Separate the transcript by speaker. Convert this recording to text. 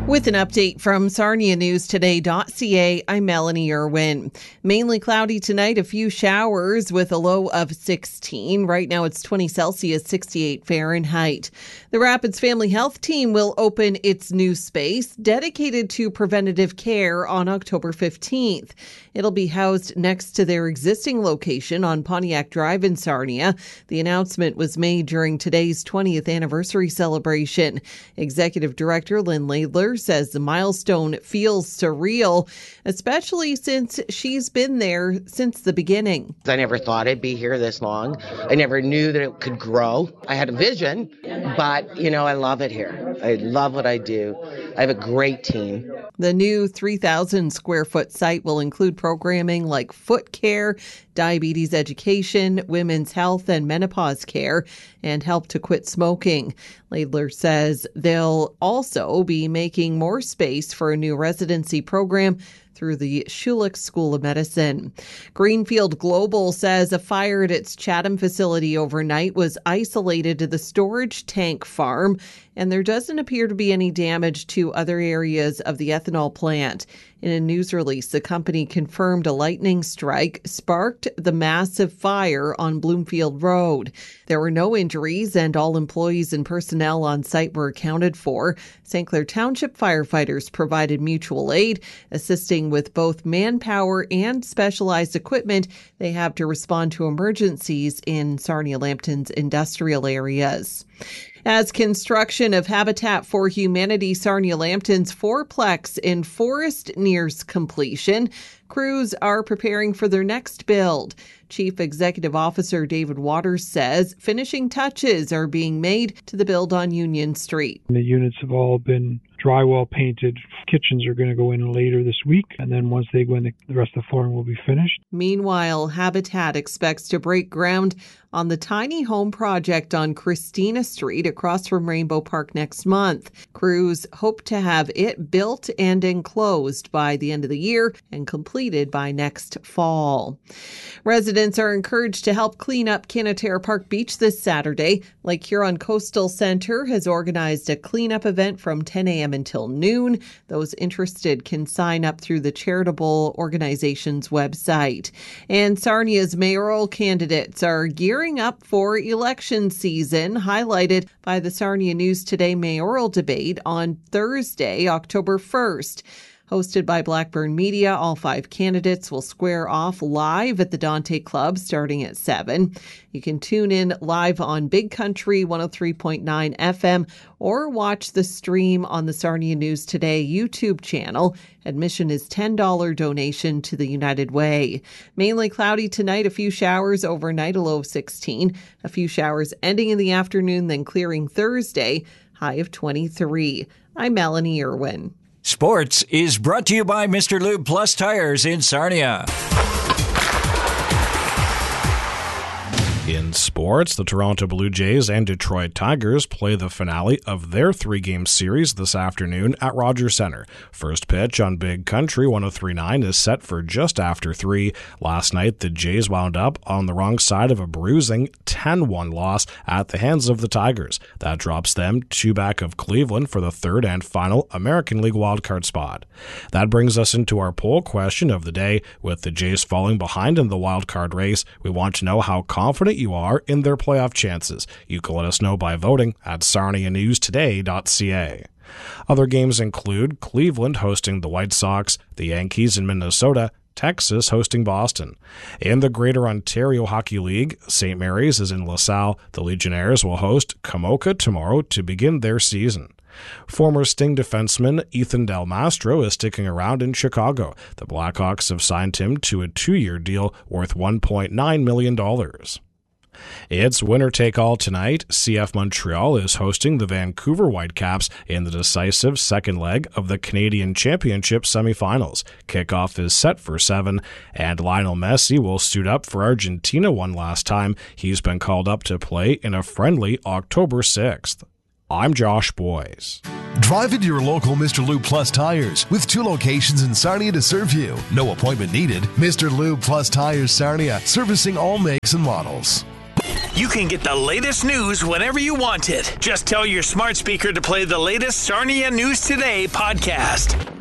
Speaker 1: With an update from SarniaNewsToday.ca, I'm Melanie Irwin. Mainly cloudy tonight, a few showers with a low of 16. Right now it's 20 Celsius, 68 Fahrenheit. The Rapids Family Health Team will open its new space dedicated to preventative care on October 15th. It'll be housed next to their existing location on Pontiac Drive in Sarnia. The announcement was made during today's 20th anniversary celebration. Executive Director Lynn Laidler says the milestone feels surreal, especially since she's been there since the beginning.
Speaker 2: I never thought I'd be here this long. I never knew that it could grow. I had a vision, but, I love it here. I love what I do. I have a great team.
Speaker 1: The new 3,000 square foot site will include programming like foot care, diabetes education, women's health and menopause care, and help to quit smoking. Laidler says they'll also be making more space for a new residency program through the Schulich School of Medicine. Greenfield Global says a fire at its Chatham facility overnight was isolated to the storage tank farm, and there doesn't appear to be any damage to other areas of the ethanol plant. In a news release, the company confirmed a lightning strike sparked the massive fire on Bloomfield Road. There were no injuries, and all employees and personnel on site were accounted for. St. Clair Township firefighters provided mutual aid, assisting with both manpower and specialized equipment they have to respond to emergencies in Sarnia-Lambton's industrial areas. As construction of Habitat for Humanity Sarnia-Lambton's fourplex in Forest nears completion, crews are preparing for their next build. Chief Executive Officer David Waters says finishing touches are being made to the build on Union Street.
Speaker 3: The units have all been drywall painted. Kitchens are going to go in later this week, and then once they go in, the rest of the flooring will be finished.
Speaker 1: Meanwhile, Habitat expects to break ground on the tiny home project on Christina Street across from Rainbow Park next month. Crews hope to have it built and enclosed by the end of the year and completed by next fall. Residents are encouraged to help clean up Canatera Park Beach this Saturday. Lake Huron Coastal Centre has organized a cleanup event from 10 a.m. until noon. Those interested can sign up through the charitable organization's website. And Sarnia's mayoral candidates are gearing up for election season, highlighted by the Sarnia News Today mayoral debate on Thursday, October 1st. Hosted by Blackburn Media, all 5 candidates will square off live at the Dante Club starting at 7. You can tune in live on Big Country 103.9 FM or watch the stream on the Sarnia News Today YouTube channel. Admission is $10 donation to the United Way. Mainly cloudy tonight, a few showers overnight, a low of 16. A few showers ending in the afternoon, then clearing Thursday, high of 23. I'm Melanie Irwin.
Speaker 4: Sports is brought to you by Mr. Lube Plus Tires in Sarnia.
Speaker 5: In sports, the Toronto Blue Jays and Detroit Tigers play the finale of their 3-game series this afternoon at Rogers Centre. First pitch on Big Country 103.9 is set for just after 3. Last night, the Jays wound up on the wrong side of a bruising 10-1 loss at the hands of the Tigers. That drops them 2 back of Cleveland for the third and final American League wildcard spot. That brings us into our poll question of the day. With the Jays falling behind in the wildcard race, we want to know how confident you are in their playoff chances. You can let us know by voting at SarniaNewsToday.ca. Other games include Cleveland hosting the White Sox, the Yankees in Minnesota, Texas hosting Boston. In the Greater Ontario Hockey League, St. Mary's is in LaSalle. The Legionnaires will host Kamoka tomorrow to begin their season. Former Sting defenseman Ethan Del Mastro is sticking around in Chicago. The Blackhawks have signed him to a 2-year deal worth $1.9 million. It's winner-take-all tonight. CF Montreal is hosting the Vancouver Whitecaps in the decisive second leg of the Canadian Championship semifinals. Kickoff is set for 7, and Lionel Messi will suit up for Argentina one last time. He's been called up to play in a friendly October 6th. I'm Josh Boyes.
Speaker 6: Drive into your local Mr. Lube Plus Tires with 2 locations in Sarnia to serve you. No appointment needed. Mr. Lube Plus Tires Sarnia, servicing all makes and models.
Speaker 7: You can get the latest news whenever you want it. Just tell your smart speaker to play the latest Sarnia News Today podcast.